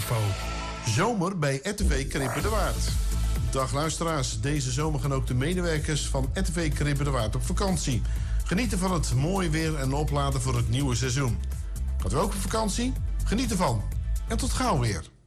info. Zomer bij RTV Krippen de Waard. Dag luisteraars, deze zomer gaan ook de medewerkers van RTV Krippen de Waard op vakantie. Genieten van het mooie weer en opladen voor het nieuwe seizoen. Gaat u ook op vakantie? Geniet ervan. En tot gauw weer.